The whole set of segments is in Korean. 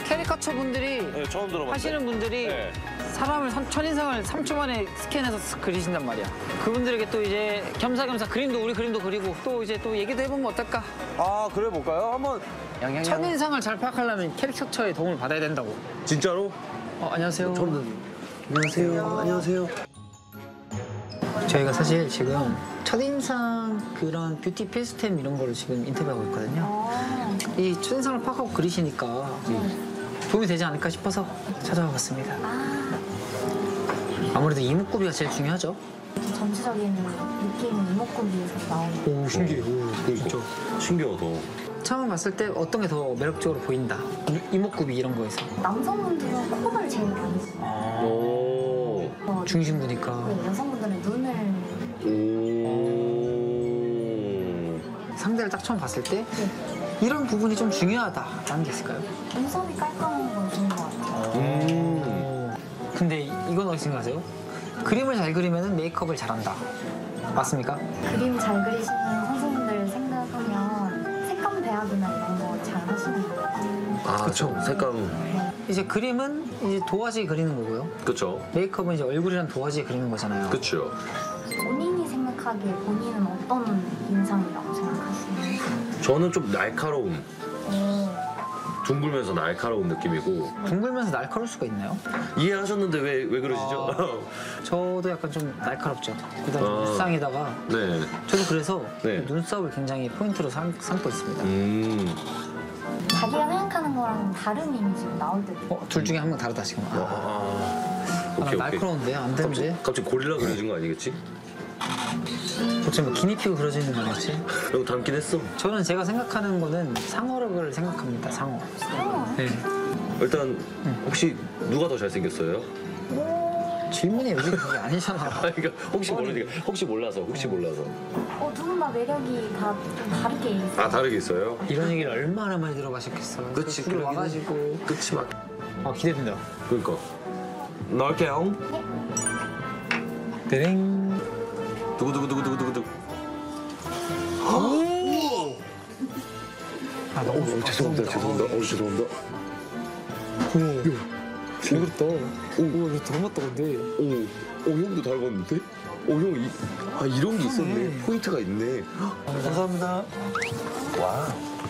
캐리커처 분들이 네, 처음 들어봤어요. 하시는 분들이 네. 사람을 첫인상을 3초 만에 스캔해서 쓱 그리신단 말이야. 그분들에게 또 이제 겸사겸사 그림도 우리 그림도 그리고 또 이제 또 얘기도 해보면 어떨까? 아, 그래 볼까요? 한번. 첫인상을 잘 파악하려면 캐릭터처의 도움을 받아야 된다고. 진짜로? 안녕하세요. 안녕하세요. 안녕하세요. 저희가 사실 지금 첫인상 그런 뷰티 필수템 이런 거를 지금 인터뷰하고 있거든요. 이 첫인상을 파악하고 그리시니까 도움이 되지 않을까 싶어서 찾아와 봤습니다. 아무래도 이목구비가 제일 중요하죠. 전체적인 느낌은 이목구비에서 나오는. 오, 신기해. 진짜 신기하다. 처음 봤을 때 어떤 게 더 매력적으로 보인다? 이목구비 이런 거에서. 남성분들은 코를 제일 많이 써요. 오. 중심부니까. 네, 여성분들은 눈을. 오. 상대를 딱 처음 봤을 때 네. 이런 부분이 좀 중요하다라는 게 있을까요? 눈썹이 깔끔한 건 좋은 것 같아요. 근데 이건 어떻게 생각하세요? 그림을 잘 그리면 메이크업을 잘한다. 맞습니까? 그림 잘 그리시는 선생님들 생각하면 색감 배합이나 이런 거 잘 하시는 것 같아요. 아, 그쵸. 색감. 이제 그림은 이제 도화지에 그리는 거고요. 그쵸. 메이크업은 이제 얼굴이랑 도화지에 그리는 거잖아요. 그쵸. 본인이 생각하기에 본인은 어떤 인상이라고 생각하시나요? 저는 좀 날카로움. 둥글면서 날카로운 느낌이고. 둥글면서 날카로울 수가 있나요? 이해하셨는데 왜 그러시죠? 저도 약간 좀 날카롭죠. 그다음에 무쌍에다가 네. 저도 그래서 네. 눈썹을 굉장히 포인트로 삼고 있습니다. 자기가 생각하는 거랑 다른 이미지가 나올 때도 있고. 둘 중에 한 명 다르다 지금. 오케이, 오케이. 날카로운데 안 되는데. 갑자기 고릴라 그려진 거 아니겠지? 어차피 뭐 기니피그 그려져 있는 거 아니겠지? 이거 닮긴 했어. 저는 제가 생각하는 거는 상어력을 생각합니다. 상어. 네. 일단 혹시 누가 더 잘생겼어요? 질문이 여기 그게 아니잖아. 그러니까 혹시 몰라서. 두 분 다 매력이 다 좀 다르게 있어요. 아, 다르게 있어요? 이런 얘기를 얼마나 많이 들어가셨겠어요. 그치, 술이 그러긴 와가지고. 그치, 막. 기대된다. 그러니까. 넣을게요. 땡. 두구두구두구두구두구. 너무 죄송합니다. 죄송합니다. 잘 그렸다. 오, 닮았다 근데. 형도 닮았는데? 형, 이런 게 있었네. 포인트가 있네. 감사합니다. 와.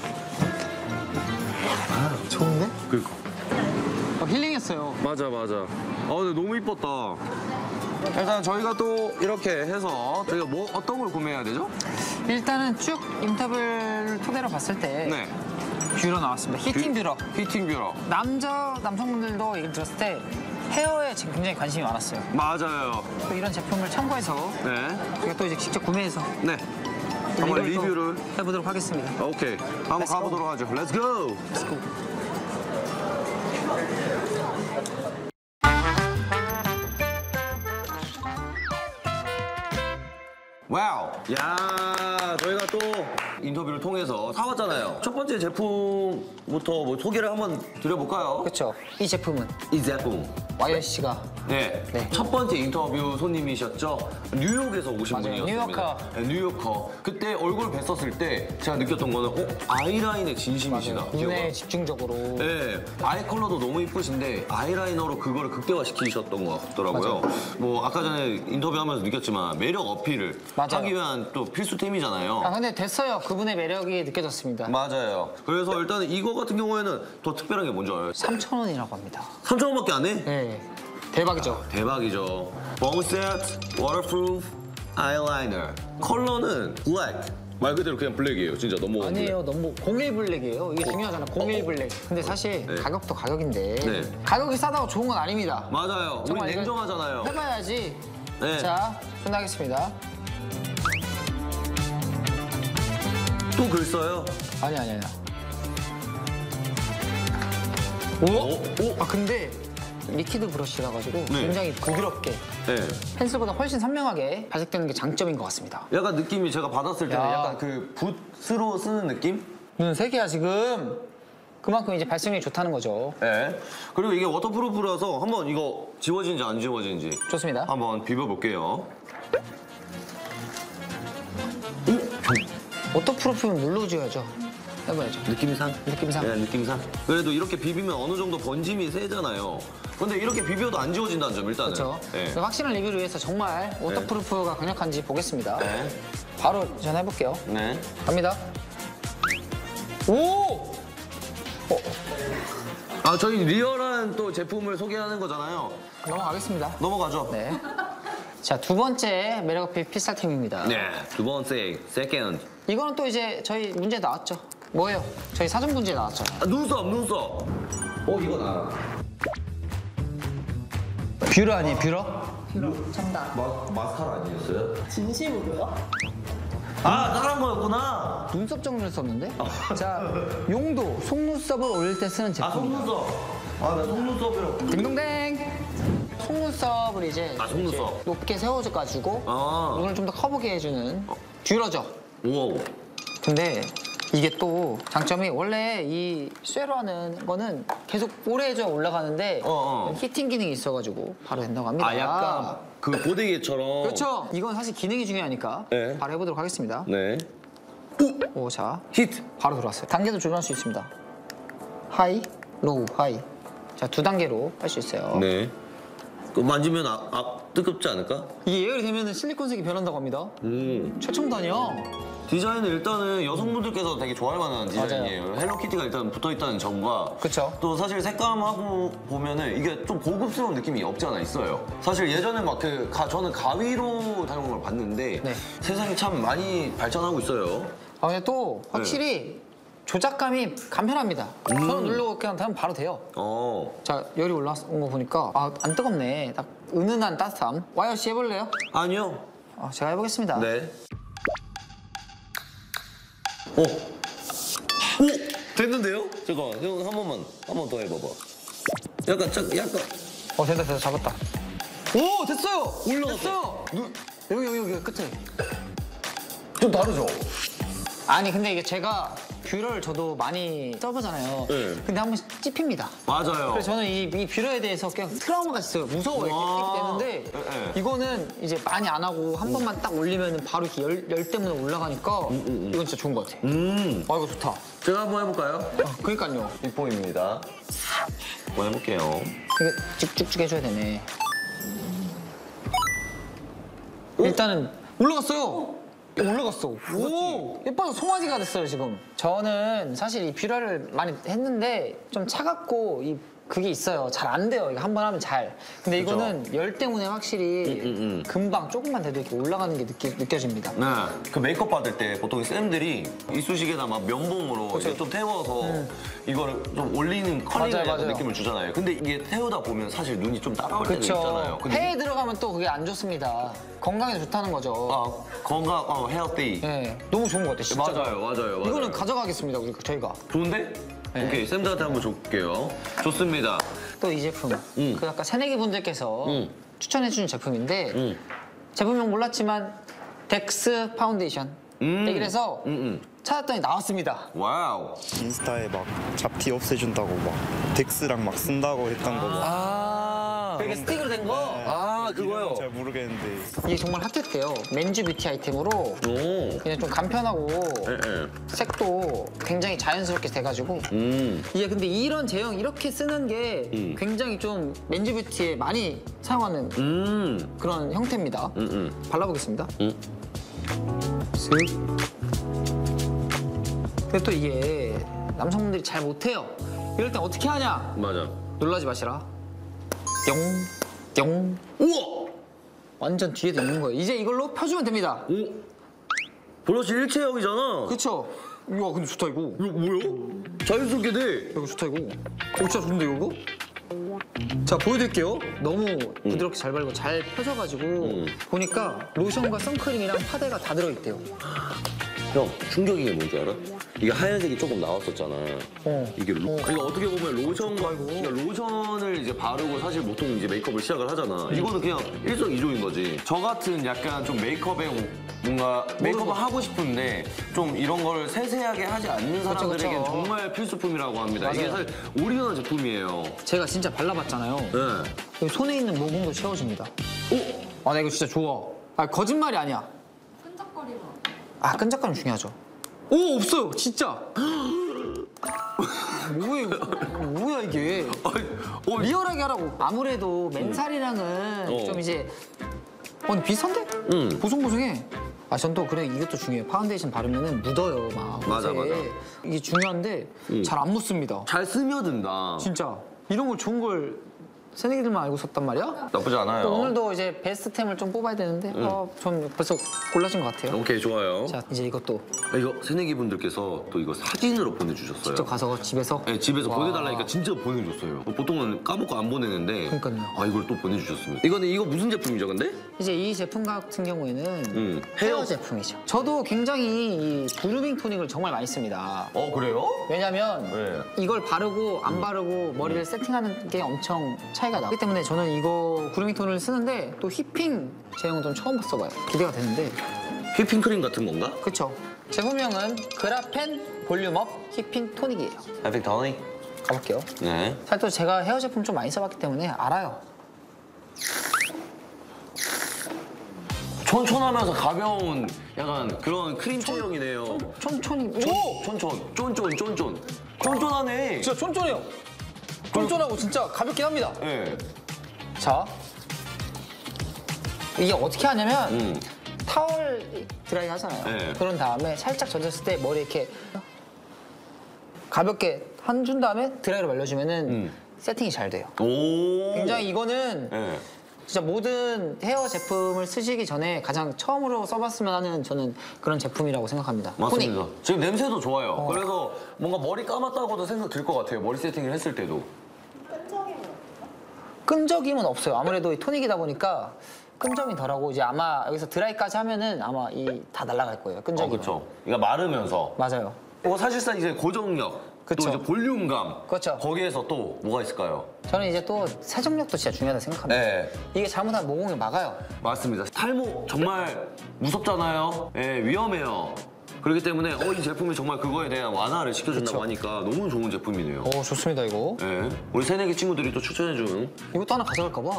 좋은데? 그니까. 힐링했어요. 맞아. 근데 너무 이뻤다. 일단 저희가 또 이렇게 해서 저희가 어떤 걸 구매해야 되죠? 일단은 쭉 인터뷰를 토대로 봤을 때 네. 뷰러 나왔습니다. 히팅 뷰러. 히팅 뷰러. 남성분들도 얘기를 들었을 때 헤어에 지금 굉장히 관심이 많았어요. 맞아요. 또 이런 제품을 참고해서 네. 제가 또 이제 직접 구매해서 네. 한번 리뷰를 또 리뷰를. 해보도록 하겠습니다. 오케이. 한번 Let's go. 가보도록 하죠. Let's go. Let's go. 와우! 야, 저희가 또 인터뷰를 통해서 사왔잖아요. 첫 번째 제품부터 소개를 한번 드려볼까요? 그렇죠. 이 제품은 이 제품. YSC가 네. 네. 첫 번째 인터뷰 손님이셨죠. 뉴욕에서 오신 맞아요. 분이었습니다. 뉴요커. 네, 뉴요커. 그때 얼굴 뵀었을 때 제가 느꼈던 거는 아이라인에 진심이시다. 눈에 집중적으로. 네, 아이 컬러도 너무 이쁘신데 아이라이너로 그거를 극대화시키셨던 것 같더라고요. 뭐 아까 전에 인터뷰하면서 느꼈지만 매력 어필을 맞아요. 하기 위한 또 필수템이잖아요. 근데 됐어요. 그분의 매력이 느껴졌습니다. 맞아요. 그래서 일단 이거 같은 경우에는 더 특별한 게 뭔지 알아요? 3,000원이라고 합니다. 3,000원밖에 안 해? 네. 대박이죠. 대박이죠. 봄셋 워터프루프 아이라이너. 컬러는 블랙. 말 그대로 그냥 블랙이에요. 진짜 너무. 아니에요. 너무 01 블랙이에요. 이게 중요하잖아. 01 블랙. 근데 사실 네. 가격도 가격인데 네. 가격이 싸다고 좋은 건 아닙니다. 맞아요. 우리 정말 이거 냉정하잖아요. 해봐야지. 네. 자, 손하겠습니다. 또 글 써요? 아니야. 오? 근데 리퀴드 브러쉬라 가지고 네. 굉장히 부드럽게 네. 펜슬보다 훨씬 선명하게 발색되는 게 장점인 것 같습니다. 약간 느낌이 제가 받았을 때는 야. 약간 그 붓으로 쓰는 느낌? 눈 3개야 지금. 그만큼 이제 발색력이 좋다는 거죠. 네. 그리고 이게 워터프루프라서 한번 이거 지워지는지 안 지워지는지 좋습니다. 한번 비벼볼게요. 워터프루프는 눌러줘야죠. 해봐야죠. 느낌상? 느낌상. 네, 느낌상. 그래도 이렇게 비비면 어느 정도 번짐이 세잖아요. 근데 이렇게 비벼도 안 지워진다는 점, 일단은. 그렇죠. 네. 확실한 리뷰를 위해서 정말 워터프루프가 강력한지 보겠습니다. 네. 바로 전해볼게요. 네. 갑니다. 오! 아, 저희 리얼한 또 제품을 소개하는 거잖아요. 넘어가겠습니다. 넘어가죠. 네. 자, 두 번째 매력 어필 필살템입니다. 네. 두 번째, 세컨드. 이거는 또 이제 저희 문제 나왔죠. 뭐예요? 저희 사전 문제 나왔죠. 아, 눈썹. 이거 나. 뷰러 아니에요, 뷰러? 정답. 마스카라 아니었어요? 진심으로요? 아, 다른 거였구나. 눈썹 정리를 썼는데? 자, 용도, 속눈썹을 올릴 때 쓰는 아, 제품입니다. 속눈썹. 아, 나 속눈썹이라고. 딩동댕! 속눈썹을 이제 아, 속눈썹. 이렇게 높게 세워가지고 아. 눈을 좀 더 커보게 해주는 뷰러죠. 오. 근데 이게 또 장점이 원래 이 쇠로 하는 거는 계속 오래져 올라가는데 히팅 기능이 있어가지고 바로 된다고 합니다. 아, 약간 그 고데기처럼. 그렇죠. 이건 사실 기능이 중요하니까 네. 바로 해보도록 하겠습니다. 네. 오, 자, 히트. 바로 들어왔어요. 단계도 조절할 수 있습니다. 하이, 로우, 하이. 자, 두 단계로 할 수 있어요. 네. 그 만지면 뜨겁지 않을까? 이게 예열이 되면 실리콘색이 변한다고 합니다. 최첨단이야. 디자인은 일단은 여성분들께서 되게 좋아할 만한 디자인이에요. 헬로키티가 일단 붙어있다는 점과 그쵸. 또 사실 색감하고 보면은 이게 좀 고급스러운 느낌이 없지 않아 있어요. 사실 예전에 막 저는 가위로 다룬 걸 봤는데 네. 세상이 참 많이 발전하고 있어요. 아, 근데 또 확실히 조작감이 간편합니다. 저는 누르고 그냥 하면 바로 돼요. 자, 열이 올라온 거 보니까 안 뜨겁네. 딱 은은한 따뜻함. 와이어 씨 해볼래요? 아니요. 제가 해보겠습니다. 네. 오! 됐는데요? 잠깐, 형 한 번 더 해봐봐. 약간. 된다, 잡았다. 오, 됐어요! 올라갔어. 됐어요! 여기 끝에. 좀 다르죠? 아니, 근데 이게 제가 뷰러를 저도 많이 써보잖아요. 네. 근데 한 번씩 찝힙니다. 맞아요. 그래서 저는 이 뷰러에 대해서 그냥 트라우마가 있어요. 무서워요. 이렇게 되는데 네. 이거는 이제 많이 안 하고 한 번만 딱 올리면 바로 이렇게 열 때문에 올라가니까 이건 진짜 좋은 것 같아. 이거 좋다. 제가 한번 해볼까요? 그러니까요. 빅보입니다. 한번 해볼게요. 이게 쭉쭉쭉 해줘야 되네. 일단은 올라갔어요. 올라갔어. 오! 예뻐서 송아지가 됐어요, 지금. 저는 사실 이 뷰러를 많이 했는데 좀 차갑고 그게 있어요. 잘 안 돼요. 이거 한 번 하면 잘. 근데 그쵸. 이거는 열 때문에 확실히 금방 조금만 돼도 이렇게 올라가는 게 느껴집니다. 네, 그 메이크업 받을 때 보통 쌤들이 이쑤시개나 막 면봉으로 이렇게 좀 태워서 이거를 좀 올리는 컬링을 맞아요, 약간 맞아요. 느낌을 주잖아요. 근데 이게 태우다 보면 사실 눈이 좀 따가울 때도 그렇죠. 있잖아요. 근데 폐에 들어가면 또 그게 안 좋습니다. 건강에 좋다는 거죠. 건강, 헬티. 네, 너무 좋은 것 같아요, 진짜. 맞아요. 이거는 가져가겠습니다, 저희가. 좋은데? 네. 오케이, 쌤들한테 한번 줄게요. 좋습니다. 또 이 제품, 그 아까 새내기 분들께서 추천해주신 제품인데 제품명 몰랐지만 덱스 파운데이션 얘기를 해서 찾았더니 나왔습니다. 와우. 인스타에 막 잡티 없애준다고 막 덱스랑 막 쓴다고 했던 거 막. 이게 스틱으로 된 거. 그거요. 잘 모르겠는데 이게 정말 핫했대요. 맨즈 뷰티 아이템으로 오. 그냥 좀 간편하고 예. 색도 굉장히 자연스럽게 돼가지고 이게 근데 이런 제형 이렇게 쓰는 게 굉장히 좀 맨즈 뷰티에 많이 사용하는 그런 형태입니다. 발라보겠습니다. 쓱. 근데 또 이게 남성분들이 잘 못해요. 이럴 땐 어떻게 하냐? 맞아. 놀라지 마시라. 뿅. 우와! 완전 뒤에도 있는 거예요. 이제 이걸로 펴주면 됩니다. 오! 브러쉬 일체형이잖아. 그쵸? 우와, 근데 좋다, 이거. 이거 뭐야? 자연스럽게 돼. 이거 좋다, 이거. 진짜 좋은데, 이거? 자, 보여드릴게요. 너무 부드럽게 잘 바르고 잘 펴져가지고 보니까 로션과 선크림이랑 파데가 다 들어있대요. 형, 충격인 게 뭔지 알아? 이게 하얀색이 조금 나왔었잖아. 이게 이거 어떻게 보면 그러니까 로션을 이제 바르고 사실 보통 이제 메이크업을 시작을 하잖아. 이거는 그냥 일석이조인 거지. 저 같은 약간 좀 메이크업에 뭔가 메이크업을 하고 싶은데 좀 이런 걸 세세하게 하지 않는 사람들에겐 그쵸. 정말 필수품이라고 합니다. 이게 맞아요. 사실 올인원 제품이에요. 제가 진짜 발라봤잖아요. 네. 여기 손에 있는 모공도 채워집니다. 나 이거 진짜 좋아. 거짓말이 아니야. 끈적거리면 끈적거림 중요하죠. 오 없어요 진짜. 뭐야 이게? 리얼하게 하라고. 아무래도 맨살이랑은 좀 이제 근데 비슷한데? 보송보송해. 아, 전 또 그래 이것도 중요해요. 파운데이션 바르면은 묻어요 막. 맞아, 옷에. 맞아. 이게 중요한데 잘 안 묻습니다. 잘 스며든다. 진짜 이런 걸 좋은 걸 새내기들만 알고 썼단 말이야? 나쁘지 않아요. 또 오늘도 이제 베스트템을 좀 뽑아야 되는데 전 벌써 골라진 것 같아요. 오케이, 좋아요. 자 이제 이것도 이거 새내기 분들께서 또 이거 사진으로 보내주셨어요. 직접 가서 집에서. 네, 집에서 와. 보내달라니까 진짜 보내줬어요. 보통은 까먹고 안 보내는데. 그러니까요. 아, 이걸 또 보내주셨습니다. 이거 무슨 제품이죠, 근데? 이제 이 제품 같은 경우에는 헤어 헤어 제품이죠. 저도 굉장히 이 그루밍 토닉을 정말 많이 씁니다. 그래요? 왜냐면 네. 이걸 바르고 안 바르고 머리를 세팅하는 게 엄청 차이가 나기 때문에 저는 이거 그루밍 토닉을 쓰는데 또 휘핑 제형은 좀 처음 써봐요. 기대가 되는데. 휘핑크림 같은 건가? 그쵸. 제품명은 그라펜 볼륨업 휘핑 토닉이에요. 휘핑 토닉? 가볼게요. 네. 사실 또 제가 헤어 제품 좀 많이 써봤기 때문에 알아요. 촌촌하면서 가벼운 약간 그런 크림 체형이네요. 촌촌이. 쫀쫀. 쫀쫀하네. 진짜 쫀쫀해요. 쫀쫀하고 진짜 가볍긴 합니다. 네. 자, 이게 어떻게 하냐면 타월 드라이 하잖아요. 네. 그런 다음에 살짝 젖었을 때 머리 이렇게 가볍게 한 준 다음에 드라이로 말려주면은 세팅이 잘 돼요. 오. 굉장히 이거는 네. 진짜 모든 헤어 제품을 쓰시기 전에 가장 처음으로 써봤으면 하는 저는 그런 제품이라고 생각합니다. 맞습니다. 토닉. 지금 냄새도 좋아요. 그래서 뭔가 머리 감았다고도 생각 들 것 같아요. 머리 세팅을 했을 때도. 끈적임은 없어요. 아무래도 이 토닉이다 보니까 끈적임이 덜하고 이제 아마 여기서 드라이까지 하면은 아마 이 다 날아갈 거예요. 끈적임. 그렇죠. 그러니까 마르면서. 맞아요. 사실상 이제 고정력, 그쵸. 또 이제 볼륨감. 그쵸. 거기에서 또 뭐가 있을까요? 저는 이제 또 세정력도 진짜 중요하다 생각합니다. 네. 이게 잘못하면 모공을 막아요. 맞습니다. 탈모 정말 무섭잖아요. 네, 위험해요. 그렇기 때문에 이 제품이 정말 그거에 대한 완화를 시켜준다고 그쵸. 하니까 너무 좋은 제품이네요. 오 좋습니다 이거. 네. 우리 새내기 친구들이 또 추천해준 이것도 하나 가져갈까 봐.